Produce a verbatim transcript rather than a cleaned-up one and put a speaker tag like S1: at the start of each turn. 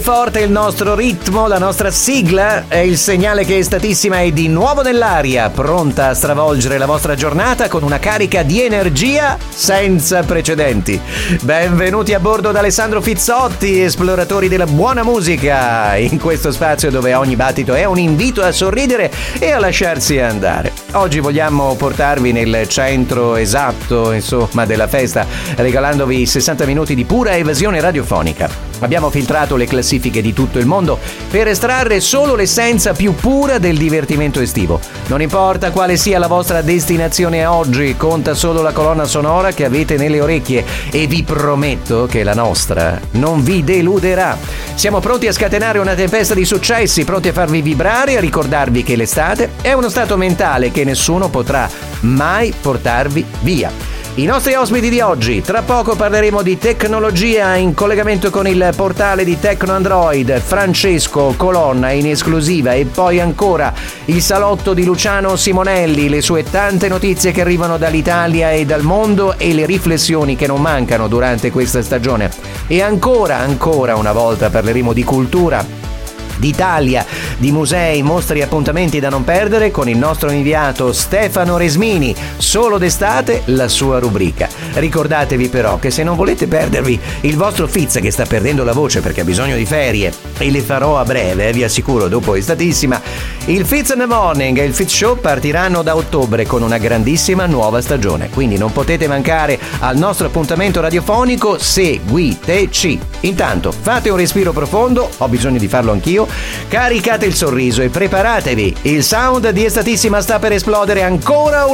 S1: forte il nostro ritmo, la nostra sigla è il segnale che Estatissima è di nuovo nell'aria, pronta a stravolgere la vostra giornata con una carica di energia senza precedenti. Benvenuti a bordo da Alessandro Fizzotti, esploratori della buona musica, in questo spazio dove ogni battito è un invito a sorridere e a lasciarsi andare. Oggi vogliamo portarvi nel centro esatto, insomma, della festa, regalandovi sessanta minuti di pura evasione radiofonica. Abbiamo filtrato le classifiche di tutto il mondo per estrarre solo l'essenza più pura del divertimento estivo. Non importa quale sia la vostra destinazione oggi, conta solo la colonna sonora che avete nelle orecchie e vi prometto che la nostra non vi deluderà. Siamo pronti a scatenare una tempesta di successi, pronti a farvi vibrare e a ricordarvi che l'estate è uno stato mentale che nessuno potrà mai portarvi via. I nostri ospiti di oggi, tra poco parleremo di tecnologia in collegamento con il portale di Tecno Android, Francesco Colonna in esclusiva, e poi ancora il salotto di Luciano Simonelli, le sue tante notizie che arrivano dall'Italia e dal mondo e le riflessioni che non mancano durante questa stagione. E ancora, ancora una volta parleremo di cultura, d'Italia, di musei, mostre e appuntamenti da non perdere con il nostro inviato Stefano Resmini. Solo d'estate la sua rubrica. Ricordatevi però che se non volete perdervi il vostro Fizz, che sta perdendo la voce perché ha bisogno di ferie, e le farò a breve, vi assicuro, dopo Estatissima, il Fizz in the Morning e il Fizz Show partiranno da ottobre con una grandissima nuova stagione, quindi non potete mancare al nostro appuntamento radiofonico, seguiteci. Intanto fate un respiro profondo, ho bisogno di farlo anch'io, caricate il sorriso e preparatevi, il sound di Estatissima sta per esplodere ancora